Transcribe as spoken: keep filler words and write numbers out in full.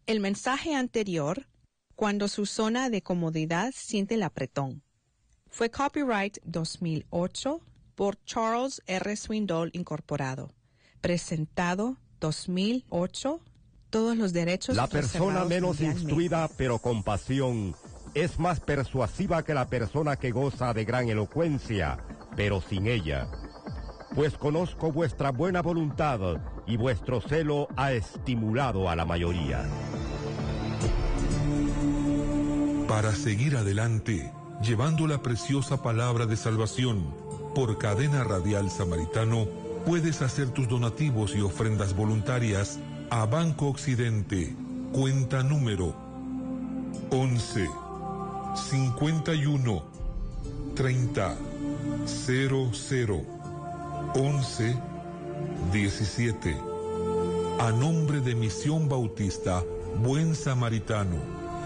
El mensaje anterior, cuando su zona de comodidad siente el apretón. Fue copyright dos mil ocho por Charles R. Swindoll Incorporado. Presentado dos mil ocho. Todos los derechos La persona menos instruida pero con pasión es más persuasiva que la persona que goza de gran elocuencia, pero sin ella. Pues conozco vuestra buena voluntad y vuestro celo ha estimulado a la mayoría. Para seguir adelante, llevando la preciosa palabra de salvación, por Cadena Radial Samaritano, puedes hacer tus donativos y ofrendas voluntarias a Banco Occidente, cuenta número once, cincuenta y uno, treinta, cero cero, once, diecisiete. A nombre de Misión Bautista Buen Samaritano.